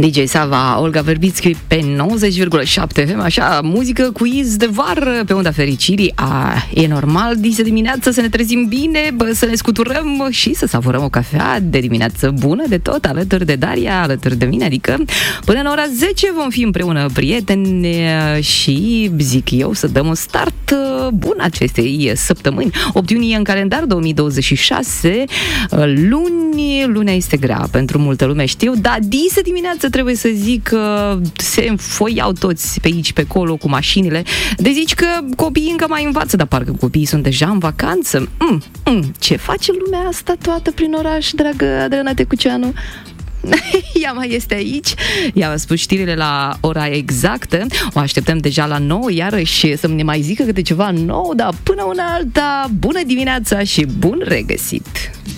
DJ Sava, Olga Verbitski pe 90,7 FM, așa, muzică quiz de vară pe onda fericirii. E normal dise dimineață să ne trezim bine, să ne scuturăm și să savurăm o cafea de dimineață bună de tot, alături de Daria, alături de mine, adică până la ora 10 vom fi împreună, prieteni, și zic eu să dăm un start bun acestei săptămâni. 8 iunie în calendar 2026, luni, lunea este grea pentru multă lume, știu, dar dise dimineață trebuie să zic că se înfoiau toți pe aici, pe acolo cu mașinile, de zici că copiii încă mai învață, dar parcă copiii sunt deja în vacanță. Ce face lumea asta toată prin oraș, dragă Adriana Tecuceanu? Ea mai este aici. Ea a spus știrile la ora exactă. O așteptăm deja la 9, iarăși să ne mai zică câte ceva nou, dar până una alta, bună dimineața și bun regăsit!